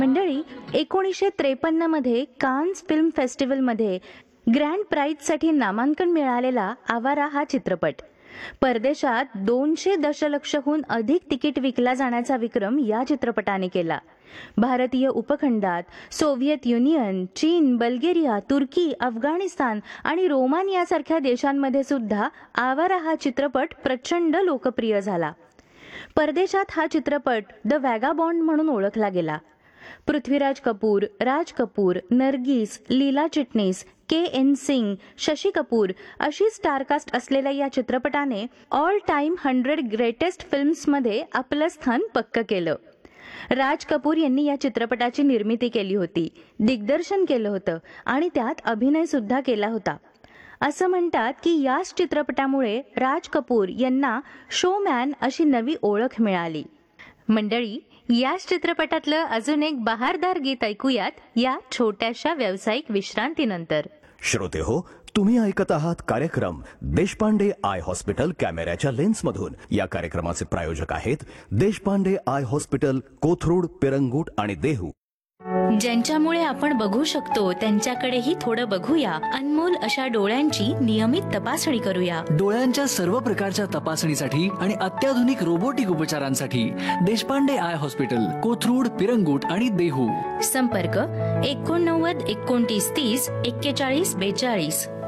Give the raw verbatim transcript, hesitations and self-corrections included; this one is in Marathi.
मंडळी, एकोणीसशे त्रेपन्न मध्ये कान्स फिल्म फेस्टिवलमध्ये ग्रँड प्राईजसाठी नामांकन मिळालेला आवारा हा चित्रपट परदेशात दोनशे दशलक्षहून अधिक तिकीट विकला जाण्याचा विक्रम या चित्रपटाने केला. भारतीय उपखंडात सोव्हिएत युनियन, चीन, बल्गेरिया, तुर्की, अफगाणिस्तान आणि रोमानियासारख्या देशांमध्ये सुद्धा आवारा हा चित्रपट प्रचंड लोकप्रिय झाला. परदेशात हा चित्रपट द वॅगाबॉन्ड म्हणून ओळखला गेला. पृथ्वीराज कपूर, राज कपूर, नर्गिस, लीला चिटणीस, के एन सिंग, शशी कपूर अशी स्टारकास्ट असलेल्या या चित्रपटाने ऑल टाइम हंड्रेड ग्रेटेस्ट फिल्म्समध्ये आपलं स्थान पक्क केलं. राज कपूर यांनी या चित्रपटाची निर्मिती केली होती, दिग्दर्शन केलं होतं आणि त्यात अभिनय सुद्धा केला होता. असं म्हणतात की याच चित्रपटामुळे राज कपूर यांना शोमॅन अशी नवी ओळख मिळाली. मंडळी, याच चित्रपटातलं अजून एक बहारदार गीत ऐकूयात या छोट्याशा व्यावसायिक विश्रांतीनंतर. श्रोते हो, तुम्ही ऐकत आहात कार्यक्रम देशपांडे आय हॉस्पिटल कॅमेऱ्याच्या लेन्समधून. या कार्यक्रमाचे प्रायोजक आहेत देशपांडे आय हॉस्पिटल, कोथरूड, पिरंगुट आणि देहू. ज्यांच्यामुळे आपण बघू शकतो त्यांच्याकडेही थोडं बघूया. अनमोल अशा डोळ्यांची नियमित तपासणी करूया. डोळ्यांच्या सर्व प्रकारच्या तपासणीसाठी आणि अत्याधुनिक रोबोटिक उपचारांसाठी देशपांडे आय हॉस्पिटल, कोथरूड, पिरंगुट आणि देहू. संपर्क एकोणनव्वद एकोणतीस तीस एक्केचाळीस बेचाळीस.